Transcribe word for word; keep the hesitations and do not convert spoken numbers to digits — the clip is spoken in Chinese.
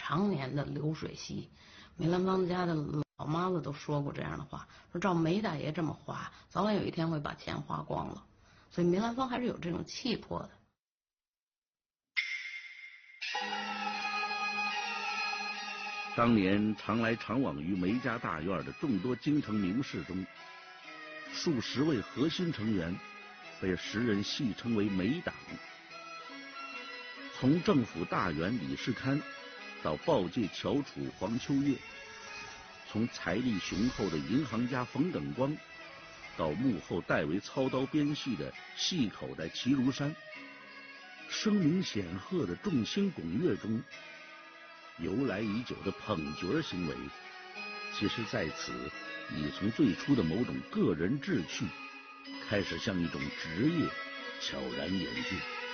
常年的流水席。梅兰芳家的老妈子都说过这样的话，说照梅大爷这么花，早晚有一天会把钱花光了。所以梅兰芳还是有这种气魄的。 当年常来常往于梅家大院的众多京城名士中，数十位核心成员被时人戏称为梅党。从政府大员李世堪到报界翘楚黄秋月，从财力雄厚的银行家冯耿光到幕后代为操刀编戏的戏口袋齐如山，声名显赫的众星拱月中，由来已久的捧角行为，其实在此已从最初的某种个人志趣，开始向一种职业悄然演进。